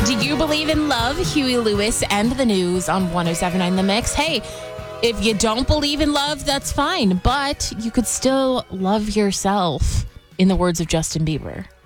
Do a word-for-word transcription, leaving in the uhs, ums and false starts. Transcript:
Do you believe in love? Huey Lewis and the News on one oh seven point nine The Mix. Hey, if you don't believe in love, that's fine, but you could still love yourself, in the words of Justin Bieber.